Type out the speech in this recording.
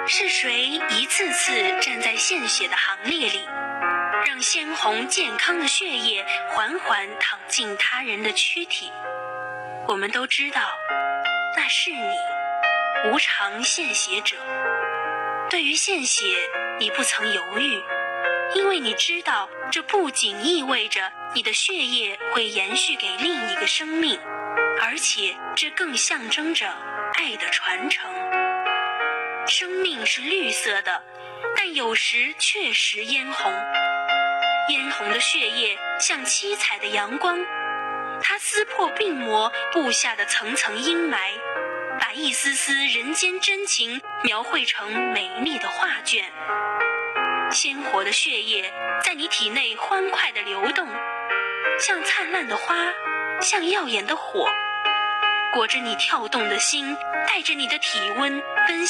是谁一次次站在献血的行列里，让鲜红健康的血液缓缓淌进他人的躯体？我们都知道，那是你，无偿献血者。对于献血，你不曾犹豫，因为你知道，这不仅意味着你的血液会延续给另一个生命，而且这更象征着爱的传承。生命是绿色的，但有时确实嫣红。嫣红的血液像七彩的阳光，它撕破病魔布下的层层阴霾，把一丝丝人间真情描绘成美丽的画卷。鲜活的血液在你体内欢快地流动，像灿烂的花，像耀眼的火，裹着你跳动的心，带着你的体温奔